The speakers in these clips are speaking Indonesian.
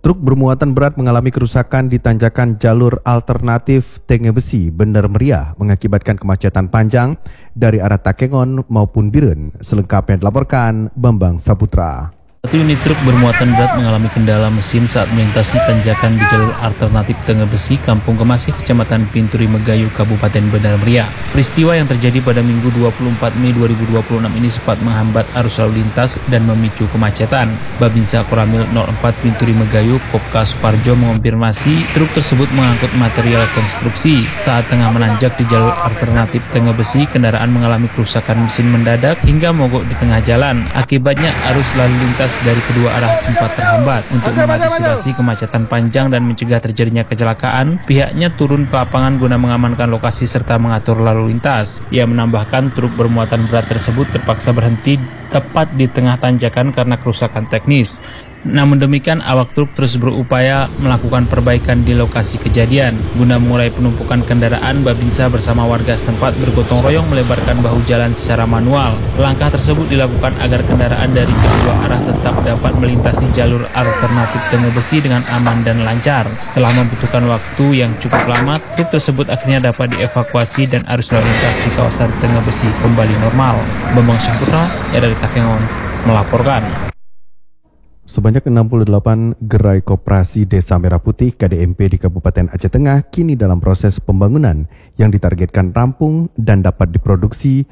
Truk bermuatan berat mengalami kerusakan di tanjakan jalur alternatif Tenge Besi, Bener Meriah, mengakibatkan kemacetan panjang dari arah Takengon maupun Biren. Selengkapnya dilaporkan Bambang Saputra. Satu unit truk bermuatan berat mengalami kendala mesin saat melintasi tanjakan di jalur alternatif Tenge Besi, Kampung Kemasih, Kecamatan Pinturi Megayu, Kabupaten Bener Meriah. Peristiwa yang terjadi pada Minggu 24 Mei 2026 ini sempat menghambat arus lalu lintas dan memicu kemacetan. Babinsa Koramil 04 Pinturi Megayu, Kopka Suparjo mengonfirmasi truk tersebut mengangkut material konstruksi. Saat tengah menanjak di jalur alternatif Tenge Besi, kendaraan mengalami kerusakan mesin mendadak hingga mogok di tengah jalan. Akibatnya arus lalu lintas dari kedua arah sempat terhambat. Untuk mengantisipasi kemacetan panjang dan mencegah terjadinya kecelakaan, pihaknya turun ke lapangan guna mengamankan lokasi serta mengatur lalu lintas. Ia menambahkan truk bermuatan berat tersebut terpaksa berhenti tepat di tengah tanjakan karena kerusakan teknis. Namun demikian, awak truk terus berupaya melakukan perbaikan di lokasi kejadian. Guna mengurai penumpukan kendaraan, Babinsa bersama warga setempat bergotong royong melebarkan bahu jalan secara manual. Langkah tersebut dilakukan agar kendaraan dari kedua arah tetap dapat melintasi jalur alternatif Tenge Besi dengan aman dan lancar. Setelah membutuhkan waktu yang cukup lama, truk tersebut akhirnya dapat dievakuasi dan arus lalu lintas di kawasan Tenge Besi kembali normal. Bambang Saputra, dari Takengon, melaporkan. Sebanyak 68 gerai koperasi Desa Merah Putih KDMP di Kabupaten Aceh Tengah kini dalam proses pembangunan yang ditargetkan rampung dan dapat diproduksi.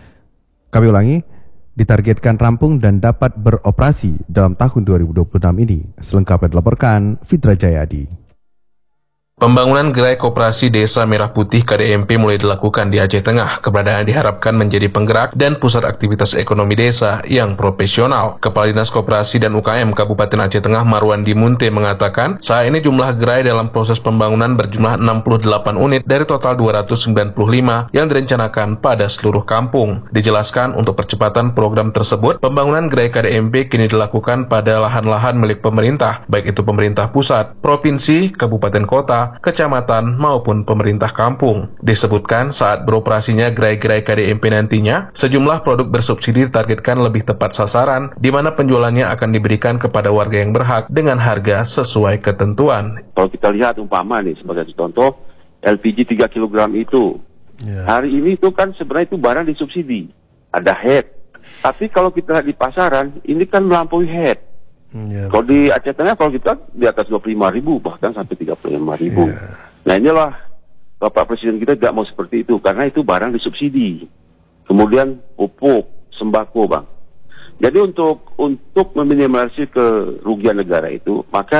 Ditargetkan rampung dan dapat beroperasi dalam tahun 2026 ini. Selengkapnya dilaporkan Fitra Jayadi. Pembangunan gerai koperasi Desa Merah Putih KDMP mulai dilakukan di Aceh Tengah. Keberadaan diharapkan menjadi penggerak dan pusat aktivitas ekonomi desa yang profesional. Kepala Dinas Koperasi dan UKM Kabupaten Aceh Tengah Marwandi Munte mengatakan, saat ini jumlah gerai dalam proses pembangunan berjumlah 68 unit dari total 295 yang direncanakan pada seluruh kampung. Dijelaskan untuk percepatan program tersebut, pembangunan gerai KDMP kini dilakukan pada lahan-lahan milik pemerintah, baik itu pemerintah pusat, provinsi, kabupaten kota, kecamatan maupun pemerintah kampung. Disebutkan saat beroperasinya gerai-gerai KDMP nantinya, sejumlah produk bersubsidi ditargetkan lebih tepat sasaran, di mana penjualannya akan diberikan kepada warga yang berhak dengan harga sesuai ketentuan. Kalau kita lihat umpama nih sebagai contoh, LPG 3 kg itu, hari ini itu kan sebenarnya itu barang disubsidi, ada head. Tapi kalau kita lihat di pasaran, ini kan melampaui head. Kalau di Aceh Tengah, kalau kita di atas 25.000 bahkan sampai 35.000. Nah inilah Bapak Presiden kita tidak mau seperti itu karena itu barang disubsidi. Kemudian pupuk, sembako, Bang. Jadi untuk meminimalisir kerugian negara itu, maka